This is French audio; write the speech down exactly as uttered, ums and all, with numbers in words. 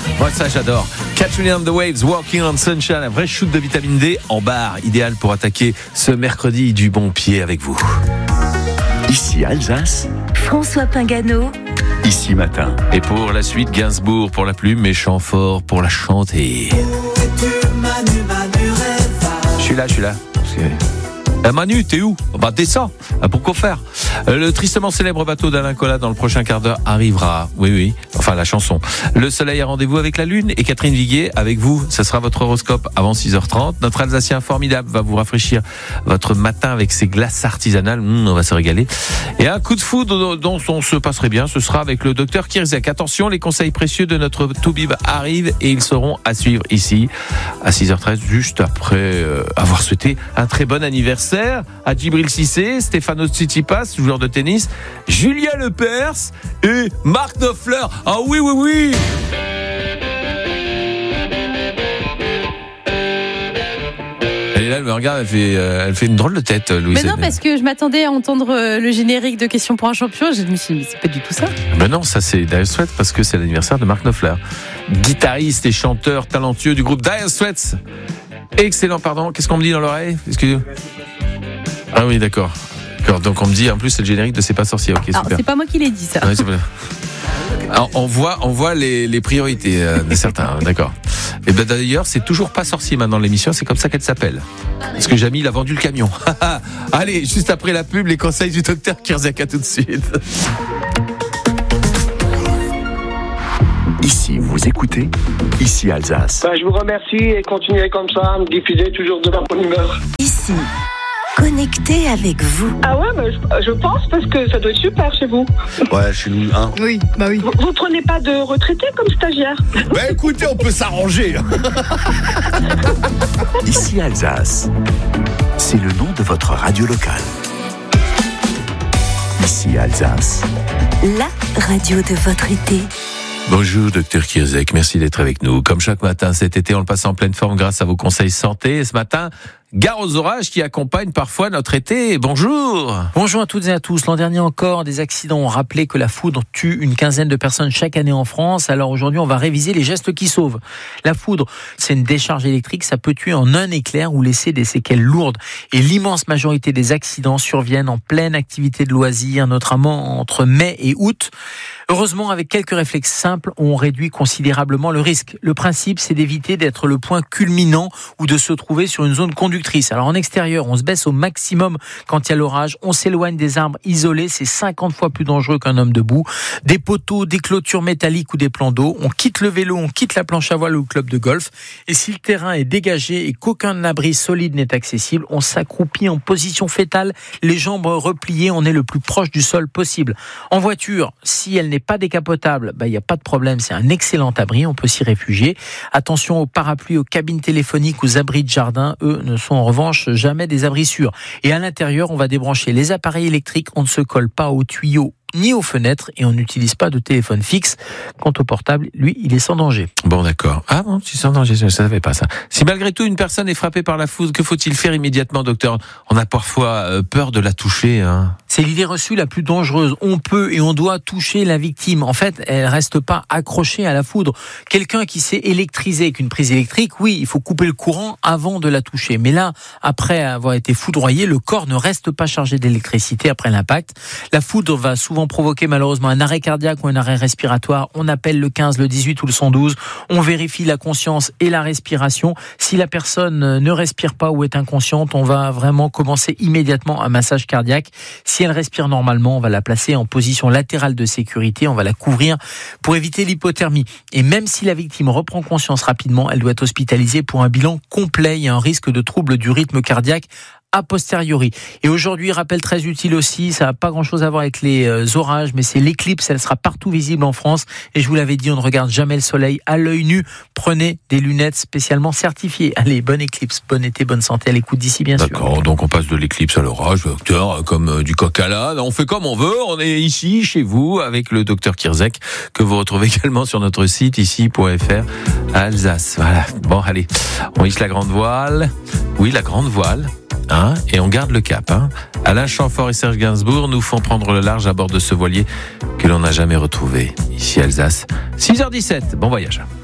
Moi, ça, j'adore. Katrina and the Waves, Walking on Sunshine, un vrai shoot de vitamine D en barre, idéal pour attaquer ce mercredi du bon pied avec vous. Ici Alsace, François Pingano. Ici Matin. Et pour la suite, Gainsbourg pour la plume, Méchant fort pour la chanter. Je suis là, je suis là. Eh Manu, t'es où? Bah descends, pourquoi faire? Le tristement célèbre bateau d'Alain Colas dans le prochain quart d'heure arrivera. Oui, oui, enfin la chanson. Le soleil a rendez-vous avec la lune et Catherine Viguier avec vous. Ce sera votre horoscope avant six heures trente. Notre Alsacien formidable va vous rafraîchir votre matin avec ses glaces artisanales. Mmh, on va se régaler. Et un coup de foudre dont on se passerait bien, ce sera avec le docteur Kirzek. Attention, les conseils précieux de notre Toubib arrivent et ils seront à suivre ici à six heures treize, juste après euh, avoir souhaité un très bon anniversaire à Djibril Cissé, Stefanos Tsitsipas, joueur de tennis, Julien Lepers et Marc Knopfler. Ah oui, oui, oui. Elle est là, elle me regarde, elle fait, euh, elle fait une drôle de tête, Louise. Mais non, parce que je m'attendais à entendre le générique de Questions pour un champion. Je me suis dit, mais c'est pas du tout ça. Ben non, ça c'est Dire Straits parce que c'est l'anniversaire de Marc Knopfler, guitariste et chanteur talentueux du groupe Dire Straits. Excellent, pardon. Qu'est-ce qu'on me dit dans l'oreille? Excusez-moi. Ah oui, d'accord. D'accord. Donc on me dit en plus c'est le générique de C'est pas sorcier. Ok, Alors, super. c'est pas moi qui l'ai dit ça. Ouais, c'est pas... Alors, on voit, on voit les, les priorités euh, de certains. D'accord. Et ben d'ailleurs, c'est toujours pas sorcier maintenant l'émission. C'est comme ça qu'elle s'appelle. Parce que Jamie il a vendu le camion. Allez, juste après la pub, les conseils du docteur Kirzek. À tout de suite. Ici vous écoutez, ici Alsace. Ben, je vous remercie et continuez comme ça à me diffuser toujours de la bonne humeur. Ici, connecté avec vous. Ah ouais, ben, je, je pense parce que ça doit être super chez vous. Ouais, chez nous, hein. Oui, bah oui. Vous, vous prenez pas de retraités comme stagiaire? Bah écoutez, on peut s'arranger. Ici Alsace, c'est le nom de votre radio locale. Ici Alsace, La radio de votre été. Bonjour docteur Kirzek, merci d'être avec nous. Comme chaque matin cet été, on le passe en pleine forme grâce à vos conseils santé. Et ce matin, gare aux orages qui accompagnent parfois notre été. Bonjour. Bonjour à toutes et à tous. L'an dernier encore, des accidents ont rappelé que la foudre tue une quinzaine de personnes chaque année en France. Alors aujourd'hui, on va réviser les gestes qui sauvent. La foudre, c'est une décharge électrique. Ça peut tuer en un éclair ou laisser des séquelles lourdes. Et l'immense majorité des accidents surviennent en pleine activité de loisirs, notamment entre mai et août. Heureusement, avec quelques réflexes simples, on réduit considérablement le risque. Le principe, c'est d'éviter d'être le point culminant ou de se trouver sur une zone conductrice. Alors en extérieur, on se baisse au maximum quand il y a l'orage. On s'éloigne des arbres isolés, c'est cinquante fois plus dangereux qu'un homme debout. Des poteaux, des clôtures métalliques ou des plans d'eau. On quitte le vélo, on quitte la planche à voile ou le club de golf. Et si le terrain est dégagé et qu'aucun abri solide n'est accessible, on s'accroupit en position fétale, les jambes repliées, on est le plus proche du sol possible. En voiture, si elle n'est pas décapotable, bah, il n'y a pas de problème, c'est un excellent abri, on peut s'y réfugier. Attention aux parapluies, aux cabines téléphoniques, aux abris de jardin, eux ne sont en revanche jamais des abris sûrs. Et à l'intérieur, on va débrancher les appareils électriques, on ne se colle pas aux tuyaux ni aux fenêtres et on n'utilise pas de téléphone fixe. Quant au portable, lui, il est sans danger. Bon, d'accord. Ah bon, tu es sans danger, je ne savais pas ça. Si malgré tout une personne est frappée par la foudre, que faut-il faire immédiatement, docteur? On a parfois peur de la toucher. Hein. C'est l'idée reçue la plus dangereuse. On peut et on doit toucher la victime. En fait, elle reste pas accrochée à la foudre. Quelqu'un qui s'est électrisé avec une prise électrique, oui, il faut couper le courant avant de la toucher. Mais là, après avoir été foudroyé, le corps ne reste pas chargé d'électricité après l'impact. La foudre va souvent provoquer malheureusement un arrêt cardiaque ou un arrêt respiratoire. On appelle le quinze, le dix-huit ou le cent douze. On vérifie la conscience et la respiration. Si la personne ne respire pas ou est inconsciente, on va vraiment commencer immédiatement un massage cardiaque. Si elle respire normalement, on va la placer en position latérale de sécurité. On va la couvrir pour éviter l'hypothermie. Et même si la victime reprend conscience rapidement, elle doit être hospitalisée pour un bilan complet. Il y a un risque de trouble du rythme cardiaque a posteriori. Et aujourd'hui, rappel très utile aussi, ça n'a pas grand-chose à voir avec les euh, orages, mais c'est l'éclipse, elle sera partout visible en France. Et je vous l'avais dit, on ne regarde jamais le soleil à l'œil nu. Prenez des lunettes spécialement certifiées. Allez, bonne éclipse, bon été, bonne santé, à l'écoute d'ici bien sûr. D'accord, donc on passe de l'éclicse à l'orage, docteur, comme euh, du coq à l'âne. On fait comme on veut, on est ici, chez vous, avec le docteur Kirzek, que vous retrouvez également sur notre site, ici point f r, à Alsace. Voilà, bon, allez, on hisse la grande voile. Oui, la grande voile. Hein, et on garde le cap. Hein. Alain Chamfort et Serge Gainsbourg nous font prendre le large à bord de ce voilier que l'on n'a jamais retrouvé. Ici Alsace, six heures dix-sept. Bon voyage.